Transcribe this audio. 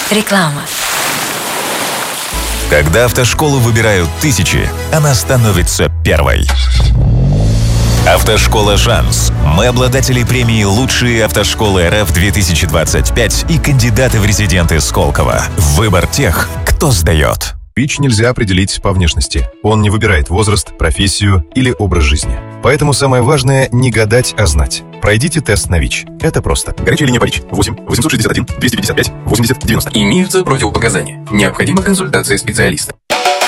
Реклама. Когда автошколу выбирают тысячи, она становится первой. Автошкола «Шанс». Мы обладатели премии «Лучшие автошколы РФ-2025» и кандидаты в резиденты Сколково. Выбор тех, кто сдает. ВИЧ нельзя определить по внешности. Он не выбирает возраст, профессию или образ жизни. Поэтому самое важное – не гадать, а знать. Пройдите тест на ВИЧ. Это просто. Горячая линия по ВИЧ. 8 861 255 80 90. Имеются противопоказания. Необходима консультация специалиста.